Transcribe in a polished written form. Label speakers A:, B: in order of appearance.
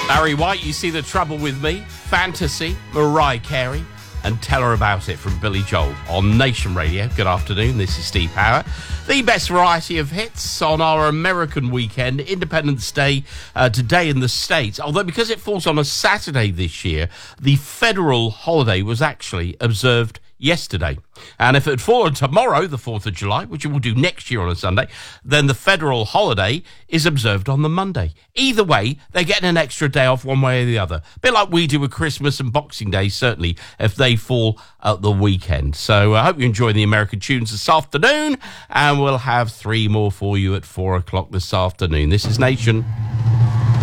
A: Barry White, You See the Trouble with Me, Fantasy, Mariah Carey, and Tell Her About It from Billy Joel on Nation Radio. Good afternoon, this is Steve Power. The best variety of hits on our American weekend, Independence Day, today in the States. Although because it falls on a Saturday this year, the federal holiday was actually observed yesterday. And if it had fallen tomorrow, the 4th of July, which it will do next year on a Sunday, then the federal holiday is observed on the Monday. Either way, they're getting an extra day off one way or the other. A bit like we do with Christmas and Boxing Day, certainly, if they fall at the weekend. So I hope you enjoy the American tunes this afternoon, and we'll have 3 more for you at 4 o'clock this afternoon. This is Nation.